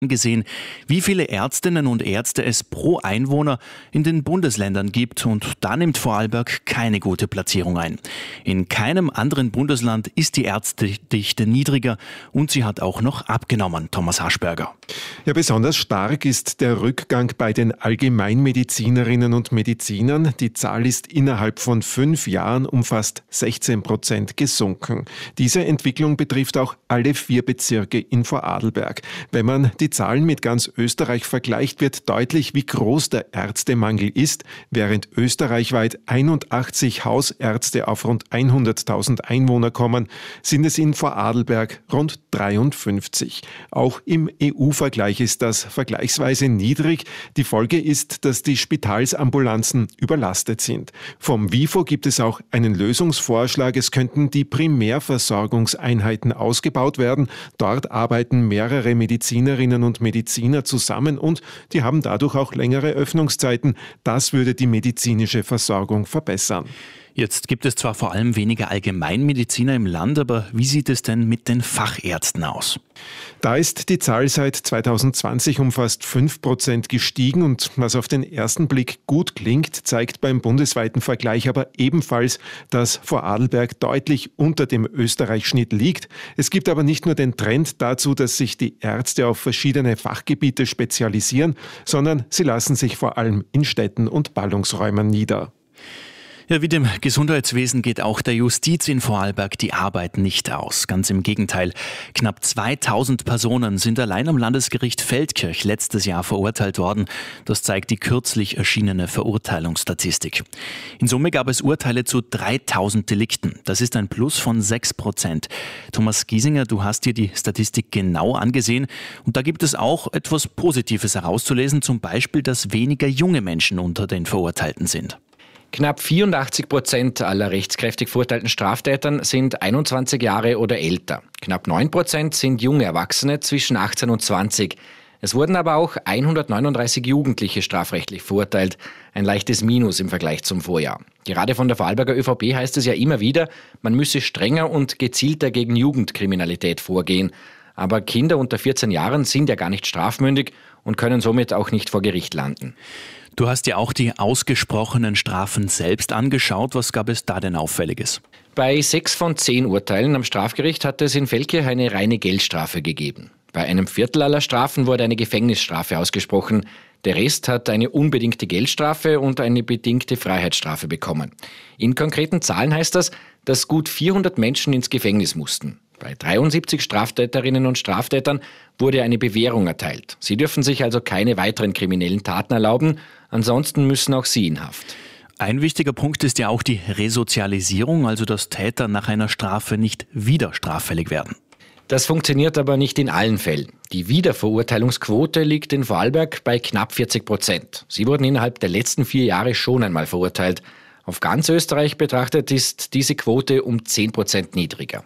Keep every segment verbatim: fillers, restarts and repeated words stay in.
gesehen, wie viele Ärztinnen und Ärzte es pro Einwohner in den Bundesländern gibt, und da nimmt Vorarlberg keine gute Platzierung ein. In keinem anderen Bundesland ist die Ärztedichte niedriger und sie hat auch noch abgenommen, Thomas Haschberger. Ja, besonders stark ist der Rückgang bei den Allgemeinmedizinerinnen und Medizinern. Die Zahl ist innerhalb von fünf Jahren um fast sechzehn Prozent gesunken. Diese Entwicklung betrifft auch alle vier Bezirke in Vorarlberg. Wenn man die Zahlen mit ganz Österreich vergleicht, wird deutlich, wie groß der Ärztemangel ist. Während österreichweit einundachtzig Hausärzte auf rund hunderttausend Einwohner kommen, sind es in Vorarlberg rund dreiundfünfzig. Auch im E U-Vergleich ist das vergleichsweise niedrig. Die Folge ist, dass die Spitalsambulanzen überlastet sind. Vom WIFO gibt es auch einen Lösungsvorschlag. Es könnten die Primärversorgungseinheiten ausgebaut werden. Dort arbeiten mehrere Medizinerinnen und Mediziner zusammen und die haben dadurch auch längere Öffnungszeiten. Das würde die medizinische Versorgung verbessern. Jetzt gibt es zwar vor allem weniger Allgemeinmediziner im Land, aber wie sieht es denn mit den Fachärzten aus? Da ist die Zahl seit zweitausendzwanzig um fast fünf Prozent gestiegen und was auf den ersten Blick gut klingt, zeigt beim bundesweiten Vergleich aber ebenfalls, dass Vorarlberg deutlich unter dem Österreich-Schnitt liegt. Es gibt aber nicht nur den Trend dazu, dass sich die Ärzte auf verschiedene Fachgebiete spezialisieren, sondern sie lassen sich vor allem in Städten und Ballungsräumen nieder. Ja, wie dem Gesundheitswesen geht auch der Justiz in Vorarlberg die Arbeit nicht aus. Ganz im Gegenteil. Knapp zweitausend Personen sind allein am Landesgericht Feldkirch letztes Jahr verurteilt worden. Das zeigt die kürzlich erschienene Verurteilungsstatistik. In Summe gab es Urteile zu dreitausend Delikten. Das ist ein Plus von sechs Prozent. Thomas Giesinger, du hast dir die Statistik genau angesehen. Und da gibt es auch etwas Positives herauszulesen. Zum Beispiel, dass weniger junge Menschen unter den Verurteilten sind. Knapp vierundachtzig Prozent aller rechtskräftig verurteilten Straftätern sind einundzwanzig Jahre oder älter. Knapp neun Prozent sind junge Erwachsene zwischen achtzehn und zwanzig. Es wurden aber auch hundertneununddreißig Jugendliche strafrechtlich verurteilt. Ein leichtes Minus im Vergleich zum Vorjahr. Gerade von der Vorarlberger ÖVP heißt es ja immer wieder, man müsse strenger und gezielter gegen Jugendkriminalität vorgehen. Aber Kinder unter vierzehn Jahren sind ja gar nicht strafmündig und können somit auch nicht vor Gericht landen. Du hast dir auch die ausgesprochenen Strafen selbst angeschaut. Was gab es da denn Auffälliges? Bei sechs von zehn Urteilen am Strafgericht hat es in Feldkirch eine reine Geldstrafe gegeben. Bei einem Viertel aller Strafen wurde eine Gefängnisstrafe ausgesprochen. Der Rest hat eine unbedingte Geldstrafe und eine bedingte Freiheitsstrafe bekommen. In konkreten Zahlen heißt das, dass gut vierhundert Menschen ins Gefängnis mussten. Bei dreiundsiebzig Straftäterinnen und Straftätern wurde eine Bewährung erteilt. Sie dürfen sich also keine weiteren kriminellen Taten erlauben, ansonsten müssen auch sie in Haft. Ein wichtiger Punkt ist ja auch die Resozialisierung, also dass Täter nach einer Strafe nicht wieder straffällig werden. Das funktioniert aber nicht in allen Fällen. Die Wiederverurteilungsquote liegt in Vorarlberg bei knapp vierzig Prozent. Sie wurden innerhalb der letzten vier Jahre schon einmal verurteilt. Auf ganz Österreich betrachtet ist diese Quote um zehn Prozent niedriger.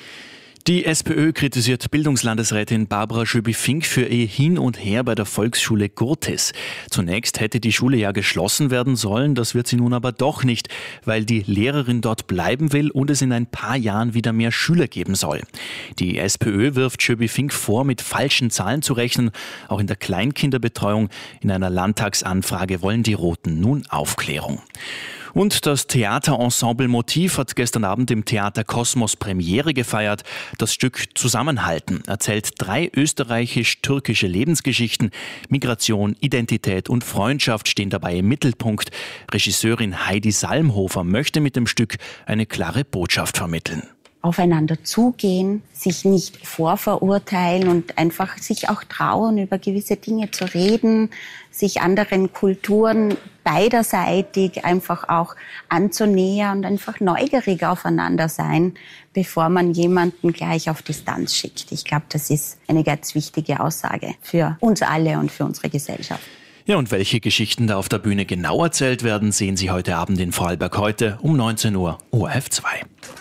Die SPÖ kritisiert Bildungslandesrätin Barbara Schöbi-Fink für ihr Hin und Her bei der Volksschule Gurtis. Zunächst hätte die Schule ja geschlossen werden sollen, das wird sie nun aber doch nicht, weil die Lehrerin dort bleiben will und es in ein paar Jahren wieder mehr Schüler geben soll. Die SPÖ wirft Schöbi-Fink vor, mit falschen Zahlen zu rechnen. Auch in der Kleinkinderbetreuung in einer Landtagsanfrage wollen die Roten nun Aufklärung. Und das Theaterensemble Motiv hat gestern Abend im Theater Kosmos Premiere gefeiert. Das Stück Zusammenhalten erzählt drei österreichisch-türkische Lebensgeschichten. Migration, Identität und Freundschaft stehen dabei im Mittelpunkt. Regisseurin Heidi Salmhofer möchte mit dem Stück eine klare Botschaft vermitteln. Aufeinander zugehen, sich nicht vorverurteilen und einfach sich auch trauen, über gewisse Dinge zu reden, sich anderen Kulturen beiderseitig einfach auch anzunähern und einfach neugierig aufeinander sein, bevor man jemanden gleich auf Distanz schickt. Ich glaube, das ist eine ganz wichtige Aussage für uns alle und für unsere Gesellschaft. Ja, und welche Geschichten da auf der Bühne genau erzählt werden, sehen Sie heute Abend in Vorarlberg heute um neunzehn Uhr O R F zwei.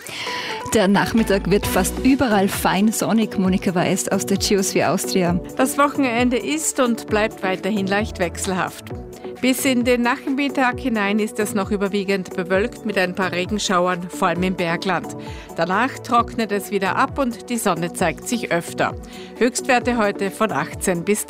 Der Nachmittag wird fast überall fein sonnig. Monika Weiß aus der Geosphere Austria. Das Wochenende ist und bleibt weiterhin leicht wechselhaft. Bis in den Nachmittag hinein ist es noch überwiegend bewölkt mit ein paar Regenschauern, vor allem im Bergland. Danach trocknet es wieder ab und die Sonne zeigt sich öfter. Höchstwerte heute von achtzehn bis